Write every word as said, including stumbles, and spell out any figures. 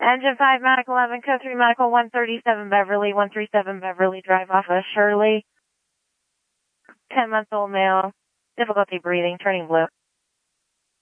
Engine five, Medical eleven, Code three, Medical one thirty-seven Beverly, one thirty-seven Beverly Drive off of Shirley. ten month old male, difficulty breathing, turning blue.